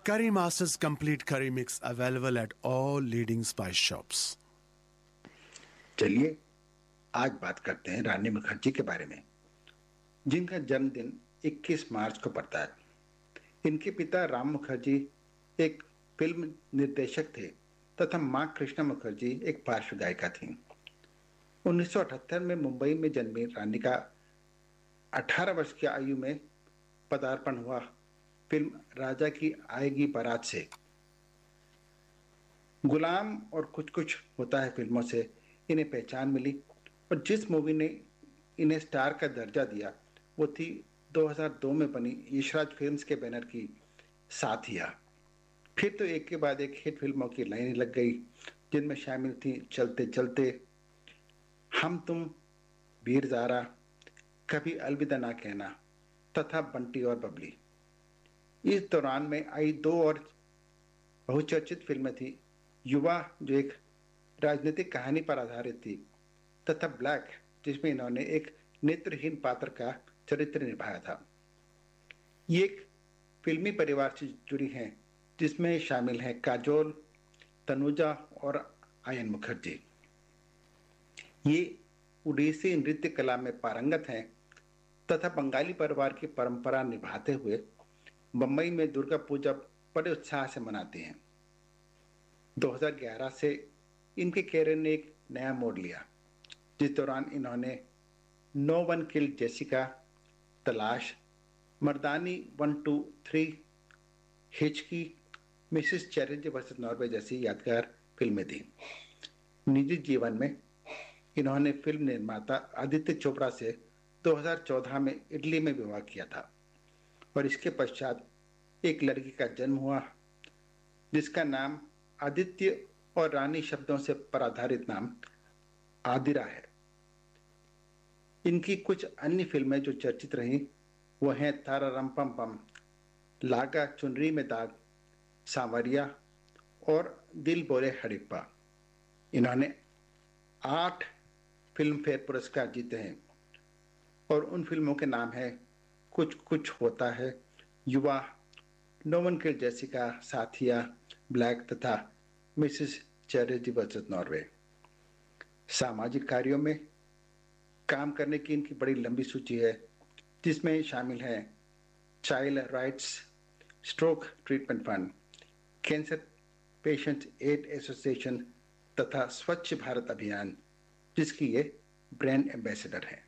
Curry Masters Complete Curry Mix available at all leading spice shops. चलिए आज बात करते हैं रानी मुखर्जी के बारे में, जिनका जन्मदिन 21 मार्च को पड़ता है। इनके पिता राम मुखर्जी एक फिल्म निर्देशक थे तथा मां कृष्णा मुखर्जी एक पार्श्व गायिका थीं। 1978 में मुंबई में जन्मी रानी का 18 वर्ष की आयु में पदार्पण हुआ फिल्म राजा की आएगी बारात से। गुलाम और कुछ कुछ होता है फिल्मों से इन्हें पहचान मिली और जिस मूवी ने इन्हें स्टार का दर्जा दिया वो थी 2002 में बनी यशराज फिल्म्स के बैनर की साथिया। फिर तो एक के बाद एक हिट फिल्मों की लाइन लग गई, जिनमें शामिल थी चलते चलते, हम तुम, वीर ज़ारा, कभी अलविदा ना कहना तथा बंटी और बबली। इस दौरान में आई दो और बहुचर्चित फिल्में थी, युवा जो एक राजनीतिक कहानी पर आधारित थी तथा ब्लैक जिसमें इन्होंने एक नेत्रहीन पात्र का चरित्र निभाया था। ये एक फिल्मी परिवार से जुड़ी हैं जिसमें शामिल हैं काजोल, तनुजा और आयन मुखर्जी। ये उड़ीसी नृत्य कला में पारंगत हैं तथा बंगाली परिवार की परंपरा निभाते हुए बम्बई में दुर्गा पूजा बड़े उत्साह से मनाते हैं। 2011 से इनके कैरियर ने एक नया मोड़ लिया, जिस दौरान इन्होंने नो वन किल्ड जेसिका, तलाश, मर्दानी 1, 2, 3, हिचकी, मिसेस चैटर्जी वर्सेस नॉर्वे जैसी यादगार फिल्में दी। निजी जीवन में इन्होंने फिल्म निर्माता आदित्य चोपड़ा से 2014 में इटली में विवाह किया था और इसके पश्चात एक लड़की का जन्म हुआ जिसका नाम आदित्य और रानी शब्दों से पर आधारित नाम आदिरा है। इनकी कुछ अन्य फिल्में जो चर्चित रहीं वो हैं तारा रम पम पम, लागा चुनरी में दाग, सांवरिया और दिल बोले हड़िप्पा। इन्होंने 8 फिल्म फेयर पुरस्कार जीते हैं और उन फिल्मों के नाम हैं कुछ कुछ होता है, युवा, नो वन किल्ड जेसिका, साथिया, ब्लैक तथा मिसेस चैटर्जी वर्सेस नॉर्वे। सामाजिक कार्यों में काम करने की इनकी बड़ी लंबी सूची है, जिसमें शामिल हैं child rights, stroke treatment fund, cancer patients add association तथा स्वच्छ भारत अभियान, जिसकी ये ब्रांड एम्बेसडर हैं।